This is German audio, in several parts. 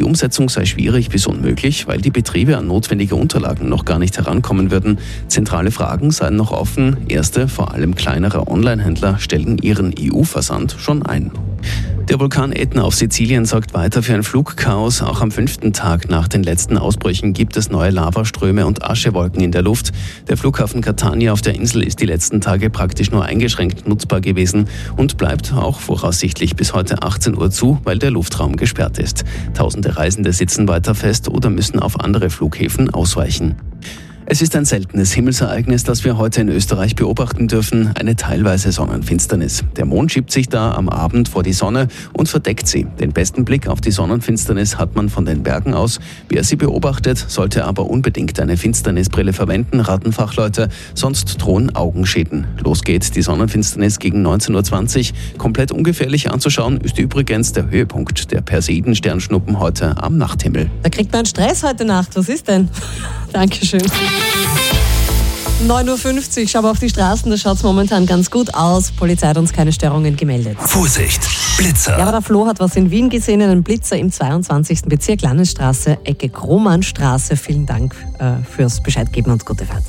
Die Umsetzung sei schwierig bis unmöglich, weil die Betriebe an notwendige Unterlagen noch gar nicht herankommen würden. Zentrale Fragen seien noch offen. Erste, vor allem kleinere Online-Händler, stellen ihren EU-Versand schon ein. Der Vulkan Ätna auf Sizilien sorgt weiter für ein Flugchaos. Auch am 5. Tag nach den letzten Ausbrüchen gibt es neue Lavaströme und Aschewolken in der Luft. Der Flughafen Catania auf der Insel ist die letzten Tage praktisch nur eingeschränkt nutzbar gewesen und bleibt auch voraussichtlich bis heute 18 Uhr zu, weil der Luftraum gesperrt ist. Tausende Reisende sitzen weiter fest oder müssen auf andere Flughäfen ausweichen. Es ist ein seltenes Himmelsereignis, das wir heute in Österreich beobachten dürfen, eine teilweise Sonnenfinsternis. Der Mond schiebt sich da am Abend vor die Sonne und verdeckt sie. Den besten Blick auf die Sonnenfinsternis hat man von den Bergen aus. Wer sie beobachtet, sollte aber unbedingt eine Finsternisbrille verwenden, raten Fachleute, sonst drohen Augenschäden. Los geht die Sonnenfinsternis gegen 19.20 Uhr. Komplett ungefährlich anzuschauen ist übrigens der Höhepunkt der Perseiden-Sternschnuppen heute am Nachthimmel. Da kriegt man Stress heute Nacht. Was ist denn? Dankeschön. 9.50 Uhr, schau auf die Straßen, da schaut es momentan ganz gut aus. Polizei hat uns keine Störungen gemeldet. Vorsicht, Blitzer! Ja, aber der Flo hat was in Wien gesehen, einen Blitzer im 22. Bezirk, Landesstraße, Ecke Kromannstraße. Vielen Dank fürs Bescheid geben und gute Fahrt.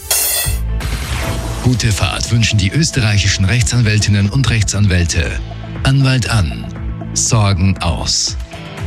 Gute Fahrt wünschen die österreichischen Rechtsanwältinnen und Rechtsanwälte. Anwalt an, Sorgen aus.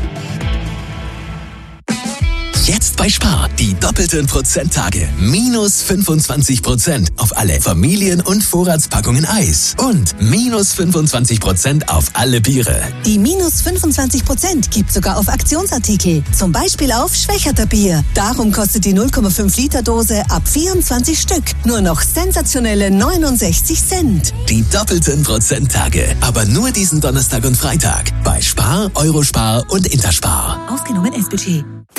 Jetzt bei Spar, die doppelten Prozenttage. Minus 25% auf alle Familien- und Vorratspackungen Eis. Und minus 25% auf alle Biere. Die minus 25% gibt sogar auf Aktionsartikel. Zum Beispiel auf Schwächerter Bier. Darum kostet die 0,5 Liter Dose ab 24 Stück nur noch sensationelle 69 Cent. Die doppelten Prozenttage. Aber nur diesen Donnerstag und Freitag. Bei Spar, Eurospar und Interspar. Ausgenommen S-Budget.